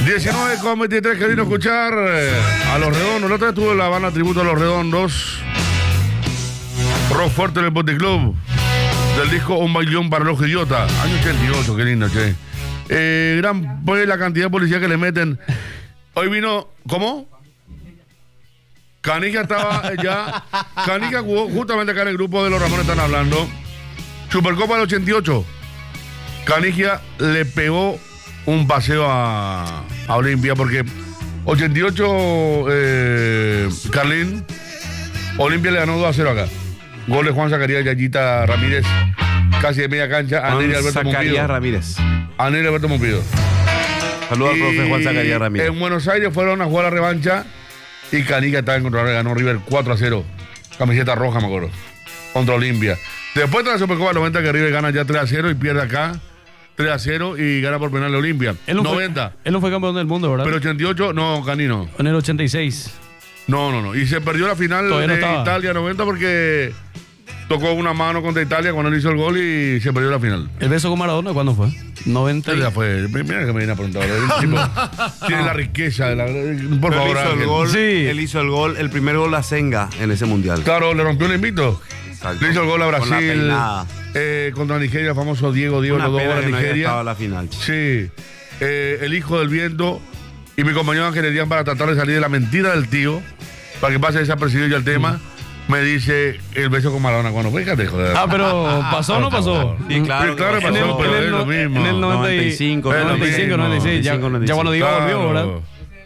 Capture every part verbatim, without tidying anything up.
diecinueve con veintitrés, que vino a escuchar eh, a Los Redondos. La otra vez estuvo la banda tributo a Los Redondos. Rock fuerte en el Bote Club. Del disco Un Bailón para los Idiotas. Año ochenta y ocho, qué lindo, che. Eh, gran pues la cantidad de policía que le meten. Hoy vino, ¿cómo? Canigia estaba ya. Canigia jugó justamente acá en el grupo de los Ramones, están hablando. Supercopa del ochenta y ocho. Canigia le pegó un paseo a, a Olimpia porque ochenta y ocho, eh, Carlín, Olimpia le ganó dos a cero acá. Gol de Juan Zacarías Yayita Ramírez, casi de media cancha. A Nelly Alberto Zacarías Ramírez. A Nelly Alberto Mumpido. Saludos al profe Juan Zacarías Ramírez. En Buenos Aires fueron a jugar la revancha y Canigia estaba en contra, ganó River cuatro a cero. Camiseta roja, me acuerdo. Contra Olimpia. Después de la Supercopa noventa, que River gana ya tres a cero y pierde acá tres a cero y gana por penal de Olimpia. Él no noventa. Fue, él no fue campeón del mundo, ¿verdad? Pero ochenta y ocho, no, Canino. En el ochenta y seis. No, no, no. Y se perdió la final Todavía no de estaba. Italia noventa porque tocó una mano contra Italia cuando él hizo el gol y se perdió la final. ¿El beso con Maradona cuándo fue? noventa. Ya fue. Mira que me viene a preguntar. El tipo tiene la riqueza. De la, por Pero favor, él hizo el Ángel. gol, Sí. él hizo el gol, el primer gol a Senga en ese mundial. Claro, le rompió el invicto. Exacto. Le hizo el gol a Con la Brasil. peinada. Eh, contra Nigeria, el famoso Diego, Diego, Una los dos pena goles que a no haya Nigeria. estado a la final. Sí. Eh, el hijo del viento y mi compañero Ángel Edián, para tratar de salir de la mentira del tío, para que pase desapercibido ya el tema, me dice el beso con Maradona. Cuando fíjate, joder. Ah, pero ¿pasó o no pasó? Sí, claro, Sí, claro que pasó, pasó, pero en es el, lo no- mismo. en el noventa y- noventa y cinco, Es lo noventa y cinco, mismo. noventa y seis. Ya, noventa y cinco, ya cuando Diego Claro. volvió, ¿verdad?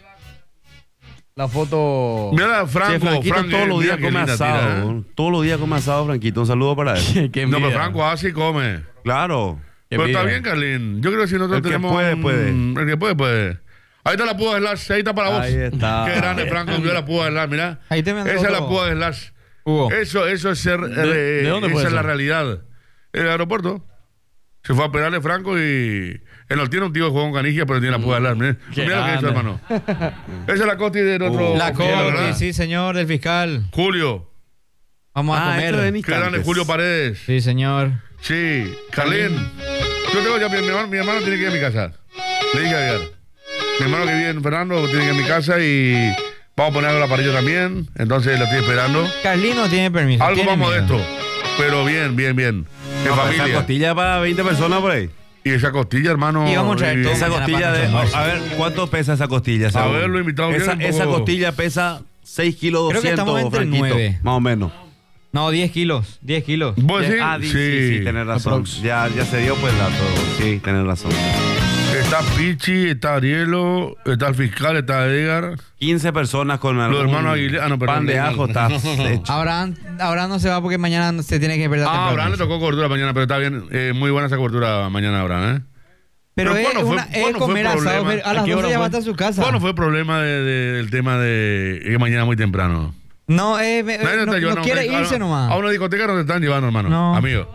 La foto. Mira, Sí, Franco, Franquito Frank, todos los mira días qué come linda asado. tira, ¿eh? ¿no? Todos los días come asado, Franquito. Un saludo para él. Qué, qué No, pero envidia. Franco así come. Claro. Qué Pero está envidia. bien, Carlín. Yo creo que si nosotros El que tenemos. puede, un- puede. El que puede, puede. Ahí está la púa de Slash. Ahí está para vos. Ahí está. Qué grande, Franco. Vio la púa de Slash, mirá. Ahí te mandé Esa es la otro. púa de Slash. Hugo. Eso, eso es ser. ¿De- eh, de dónde fue esa es eso? la realidad. En el aeropuerto. Se fue a pegarle Franco y. Él no tiene un tío que juega con Canigia, pero tiene la púa de Slash. Mirá, Qué mirá lo que hizo, grande. hermano. Esa es la costi de nuestro. La oficial, Corte, ¿verdad? sí, señor, del fiscal. Julio. Vamos a Ah, comer. esto es en Qué grande instantes. Julio Paredes. Sí, señor. Sí, Carlín. Yo tengo ya, mi, mi hermano, mi hermano tiene que ir a mi casa. Le dije ayer. Mi hermano que vive en Fernando tiene que ir a mi casa y vamos a poner algo a la parrilla también. Entonces lo estoy esperando. Carlino tiene permiso. Algo tiene más miedo. modesto. Pero bien, bien, bien. En No, pero esa familia. costilla para veinte personas por ahí. Y esa costilla, hermano. Y vamos a traer todo. Esa mañana costilla para de. almuerzo. A ver, ¿cuánto pesa esa costilla? según? ver, lo invitado Esa, bien, un esa poco- costilla pesa seis kilos Creo que doscientos, estamos entre Franquito, nueve. más o menos. No, diez kilos. diez kilos. ¿Vos decís? Ah, sí, sí, sí, tenés razón. Ya, ya se dio pues el dato. Sí, tenés razón. Está Pichi, está Arielo, está el fiscal, está Edgar. quince personas con algún hermanos Aguilera- ah, no, perdón, pan de no, ajo no. está hecho. Abraham, Abraham no se va porque mañana se tiene que despertar Ah, temprano. Abraham le tocó cobertura mañana, pero está bien. Eh, muy buena esa cobertura mañana, Abraham, ¿eh? Pero, Pero es, ¿cuándo fue- una, es cuándo fue comer asado. problema? pero A ¿A las qué doce hora ya va a fue? estar en su casa. ¿Cuándo fue el problema de- de- del tema de que mañana muy temprano? No, eh, me- Nadie te no, no lleva, quiere a- irse a, nomás. A una discoteca no te están llevando, hermano. No. Amigo.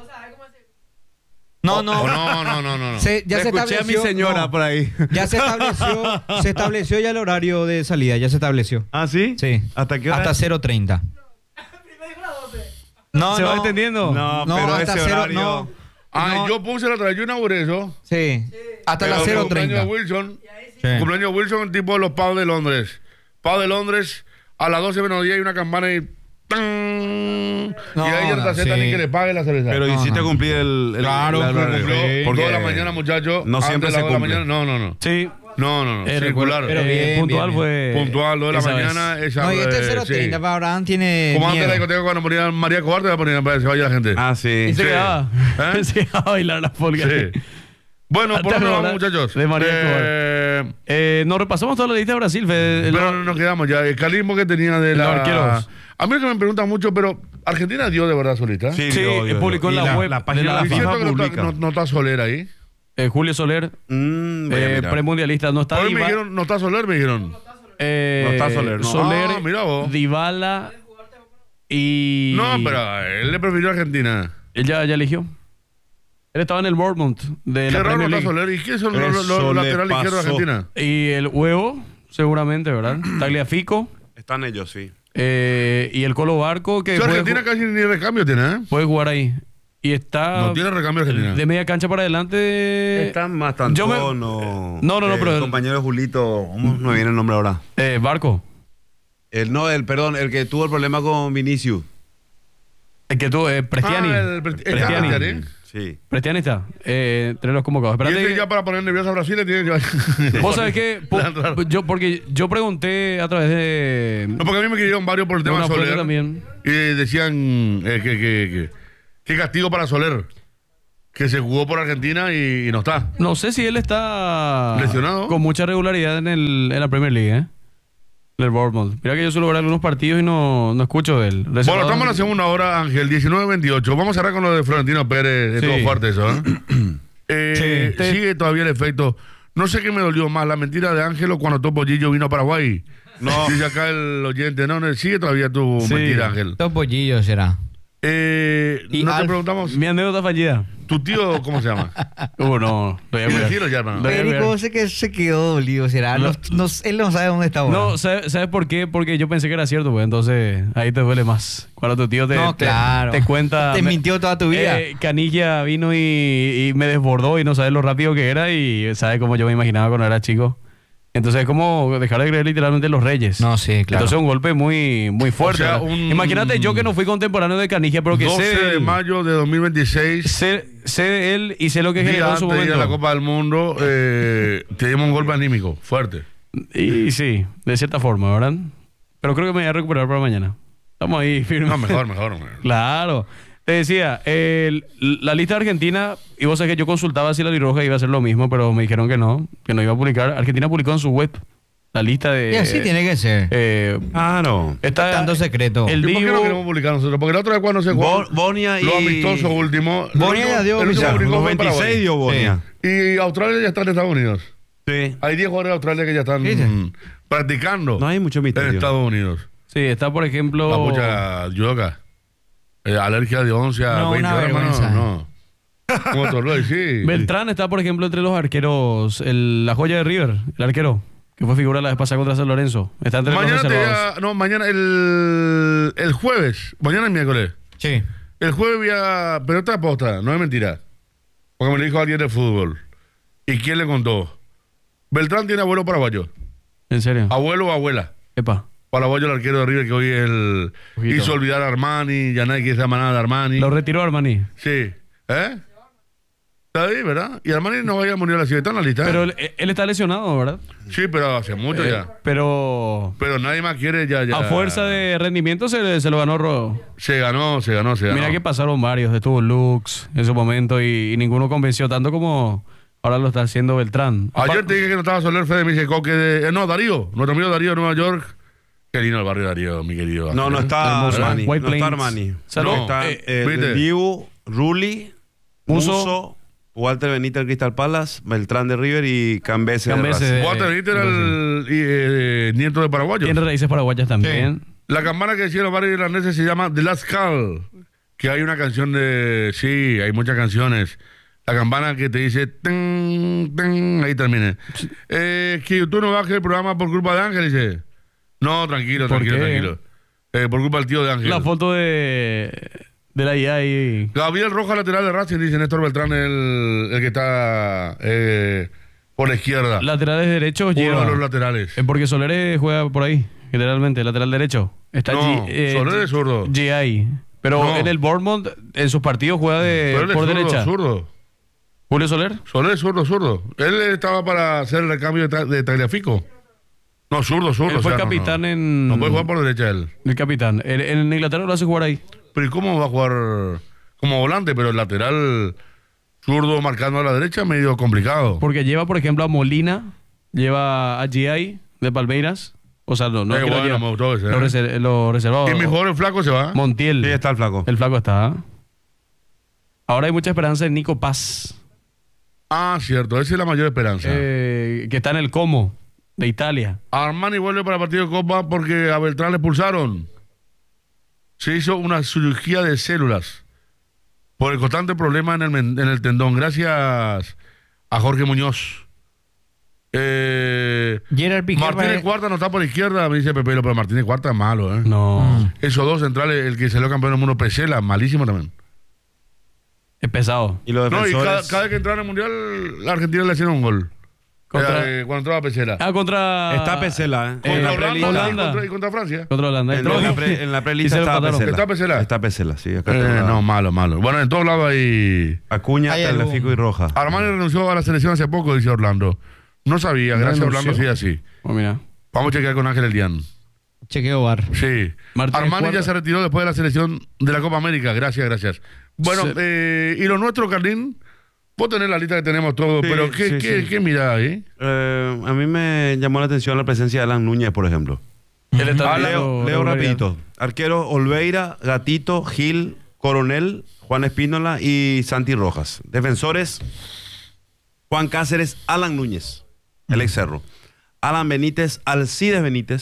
No, O- no. o no, no, no, no. no. Se- ya se Escuché a mi estableció. señora no, por ahí. Ya se estableció, se estableció ya el horario de salida, ya se estableció. ¿Ah, sí? Sí. ¿Hasta qué hora? Hasta cero treinta. No, ¿Se no. va entendiendo? No, No, pero hasta ese cero, horario... no. Ah, No. yo puse la otra vez, yo inauguré eso. Sí. Hasta las Pero cero cumpleaños treinta. de Wilson. Sí. Cumpleaños de Wilson, tipo de los pubs de Londres. Pub de Londres, a las doce menos diez hay una campana y... ¡tan! No, y ahí ya no te no, aceptan sí. ni que le pague la cerveza. Pero No, hiciste no. cumplir el... el Claro, el que horario. cumplió. Porque Dos de la mañana, muchachos. no antes siempre de las se dos de la cumple. mañana. No, no, no. Sí. No, no, no. Eh, Circular. recuerdo- Pero eh, bien, puntual bien, fue. Puntual, dos de la esa mañana. vez. Esa, No, y este es eh, cero sí. treinta. Para Abraham tiene Como antes de miedo. la discoteca cuando ponían María Cobarde, la ponían para que se vaya la gente. Ah, sí. Y se Sí. quedaba. ¿Eh? Se quedaba a bailar la polka. Sí. Bueno, por ¿Te dónde vamos, acordás muchachos. de María eh, Eh, nos repasamos toda la lista de Brasil. Fede. pero no nos quedamos ya. El calismo que tenía de Los la... arqueros. A mí es que me preguntan mucho, pero ¿Argentina dio de verdad solista? Sí, Sí, dio, dio, publicó dio. en Y la web La de página la de ¿Es la cierto FIFA que no está, publica. no, no está Soler ahí? Eh, Julio Soler, Mm, voy a eh, mirar. premundialista. No está Hoy me Diva- dijeron, no está Soler, me dijeron. eh, No está Soler, no. Soler, Ah, mira vos. Dybala y... No, pero él le prefirió a Argentina. Él ya, ya eligió. Él estaba en el Bournemouth de Qué la raro no Premier está League. Soler. ¿Y qué son los, Eso los, los le laterales izquierdos de pasó. Argentina? Y el huevo, seguramente, ¿verdad? Tagliafico Están ellos, sí. eh, y el Colo Barco que Sí, puede, Argentina ju- casi ni recambio tiene, ¿eh? puede jugar ahí. Y está... No tiene recambio Argentina. De media cancha para adelante... Está más tanto, Yo me- no... No, no, no, el pero el- compañero de Julito, ¿cómo no me viene el nombre ahora? Eh, Barco. El, no, el, perdón, el que tuvo el problema con Vinicius. El que tú... Eh, Prestiani. Ah, el Pre- está Prestiani. Prestiani. Sí. Prestiani está. Eh, entre los convocados. Y Espérate ese que- ya para poner nervioso a Brasil le tiene que... Vos sabés que... po- La entrada. yo, porque yo pregunté a través de... No, porque a mí me querían varios por el de tema de una fuente Soler. también. Y decían eh, que, que, que, que castigo para Soler. Que se jugó por Argentina y, y no está. No sé si él está... Lesionado. Con mucha regularidad en, el, en la Premier League, ¿eh? Del Bournemouth. Mira que yo suelo ver algunos partidos y no, no escucho de él. Bueno, Reservado- estamos en la segunda hora, Ángel, diecinueve veintiocho. Vamos a cerrar con lo de Florentino Pérez. Es Sí. todo fuerte eso, ¿eh? Eh, Sí. Te- Sigue todavía el efecto. No sé qué me dolió más, la mentira de Ángelo cuando Topo Gillo vino a Paraguay. No. Dice acá el oyente, no, no, sigue todavía tu Sí. mentira, Ángel. Dos pollillos será. Eh, Y no te Alf- preguntamos, Mi anécdota fallida. ¿tu tío cómo se llama? Uh, no. Lo voy a Y cuidar. decirlo ya, hermano. Lo voy a cuidar. Federico sé que se quedó dolido, será. No, no- él no sabe dónde está ahora. No, ¿sabes, ¿sabes por qué? Porque yo pensé que era cierto, pues entonces ahí te duele más. Cuando tu tío te, No, te, claro. te cuenta... Te me- mintió toda tu vida. Eh, Canilla vino y, y me desbordó y no sabes lo rápido que era y sabe cómo yo me imaginaba cuando era chico. Entonces es como dejar de creer literalmente en los Reyes. No, sí, claro. Entonces un golpe muy, muy fuerte. O sea, ¿verdad? un- Imagínate yo que no fui contemporáneo de Canigia, pero que sé doce de de él, mayo de dos mil veintiséis. sé, sé de él y sé lo que Día generó en antes su de ir a momento. la Copa del Mundo, eh, te dimos un golpe anímico, fuerte. Y sí, de cierta forma, ¿verdad? Pero creo que me voy a recuperar para mañana. Estamos ahí firmes. No, mejor, mejor. mejor. Claro. Te decía, el- la lista de Argentina, y vos sabés que yo consultaba si la Roja iba a hacer lo mismo, pero me dijeron que no, que no iba a publicar. Argentina publicó en su web la lista de... Y así tiene que ser. eh, Claro. está Tanto secreto. el ¿Y por qué no Divo... queremos publicar nosotros? Porque la otra vez cuando se jugó Bo- Bonia y... lo amistoso último. el Bonia último- ya dio el último oficial, publicó fue en noventa y seis Paraguay. dio Bonia. Y Australia ya está en Estados Unidos. Sí. Hay diez jugadores de Australia que ya están ¿Viste? mm, practicando No hay mucho en misterio. Estados Unidos. Sí, está por ejemplo... La pucha yoga. Eh, alergia de once a No, veinte una horas, hermano, vergüenza. no. Como Torloy, sí. Beltrán está, por ejemplo, entre los arqueros, el- la joya de River, el arquero, que fue figura la vez pasada contra San Lorenzo. Está entre Mañana los te reservados. voy a- No, mañana el, el jueves. Mañana es miércoles. Sí. El jueves voy a... Pero esta aposta, no es mentira. Porque me lo dijo alguien de fútbol. ¿Y quién le contó? Beltrán tiene abuelo paraguayo. ¿En serio? Abuelo o abuela. Epa. Paraguayo, el arquero de River, que hoy es el... Ojito. Hizo olvidar a Armani, ya nadie quiere esa manada de Armani. Lo retiró Armani. Sí. ¿Eh? Está ahí, ¿verdad? Y Armani no vaya a morir a la ciudad, está en la lista. Pero él, él está lesionado, ¿verdad? Sí, pero hace mucho Eh, ya. Pero Pero nadie más quiere ya, ya. a fuerza de rendimiento se, se lo ganó Ro. Se ganó, se ganó, se ganó. Mira que pasaron varios. Estuvo Lux en su momento y, y ninguno convenció tanto como ahora lo está haciendo Beltrán. Ayer Apar- te dije que no estaba Soler, Fede, me dice Coque de... eh, no, Darío, nuestro amigo Darío de Nueva York. Qué lindo el barrio Darío, mi querido. No, no está Hermoso. Armani. White No está Plains. Armani. Salud. Está Eh, eh, ¿viste? el Dibu, Rulli, Muso. Muso, Walter Benítez del Crystal Palace, Beltrán de River y Cambese de Cambese Racing. de- Walter Benítez era el y, eh, nieto de paraguayos. Tiene raíces paraguayas también. La campana que decían los barrios irlandeses se llama The Last Call. Que hay una canción de... Sí, hay muchas canciones. La campana que te dice... Ten, ten, ahí termine. Eh, que tú no bajes el programa por culpa de Ángel, dice. No, tranquilo, ¿Por tranquilo, qué? tranquilo. Eh, por culpa del tío de Ángel. La foto de, de la I A y... Gabriel Rojas, lateral de Racing, dice Néstor Beltrán, el, el que está eh, por la izquierda. Laterales derechos Uno lleva. de los laterales. Eh, Porque Soler eh, juega por ahí, generalmente, lateral derecho. Está No, G- eh, Soler es zurdo. G I. Pero No. en el Bournemouth, en sus partidos juega de, Pero él es por zurdo, derecha. zurdo. Julio Soler. Soler es zurdo, zurdo. Él estaba para hacer el recambio de, Ta- de Tagliafico. No, zurdo, zurdo. Él o fue sea, no, capitán no. en... No puede jugar por derecha él. El capitán. En, en Inglaterra lo hace jugar ahí. Pero ¿y cómo va a jugar como volante? Pero el lateral zurdo marcando a la derecha medio complicado. Porque lleva, por ejemplo, a Molina, lleva a G I de Palmeiras. O sea, no, no Eh, es que lo bueno, lleva. me gustó ese, Lo, ¿eh? reser- lo reservado. Y mi jugador el flaco se va. Montiel. Sí, está el flaco. El flaco está. ¿eh? Ahora hay mucha esperanza en Nico Paz, Ah, cierto. Esa es la mayor esperanza. eh, que está en el Como, de Italia. Armani vuelve para el partido de Copa porque a Beltrán le expulsaron. Se hizo una cirugía de células por el constante problema en el, men- en el tendón. Gracias a Jorge Muñoz. Eh, Gerard Piqué. Martínez pare- Cuarta no está por la izquierda, me dice Pepelo, pero Martínez Cuarta es malo, ¿eh? No. Esos dos centrales, el que salió campeón del mundo, Pesela, malísimo también. Es pesado. Y los No, y defensores... cada, cada vez que entraba en el Mundial, la Argentina le hacían un gol. Contra- Era, eh, cuando entraba Pesela. Ah, contra... Está Pesela, ¿eh? eh, En Contra la Holanda, prelista. y Holanda. contra, y contra Francia. Contra Holanda. En, Entró- en la, pre- en la y prelista se lo está empataron. Pesela. ¿Está Pesela? Está Pesela, sí. Acá Eh, está. no, malo, malo. Bueno, en todos lados hay... Acuña, Hay algún- Tagliafico y Roja. Armani renunció a la selección hace poco, dice Orlando. No sabía, gracias a Renunció. Orlando, sí, así. Oh, mira. Vamos a chequear con Ángel Elian. Chequeo bar. Sí. Martínez Armani Cuarta. ya se retiró después de la selección de la Copa América. Gracias, gracias. Bueno, Sí. eh, y lo nuestro, Carlín, vos tenés la lista que tenemos todos, Sí, pero ¿qué, sí, qué, sí. qué mirada ahí? Eh, a mí me llamó la atención la presencia de Alan Núñez, por ejemplo. Él está Ah, en Leo, Leo- Leo regularidad. rapidito. Arquero Olveira, Gatito, Gil, Coronel, Juan Espínola y Santi Rojas. Defensores, Juan Cáceres, Alan Núñez, el ex Cerro. Alan Benítez, Alcides Benítez,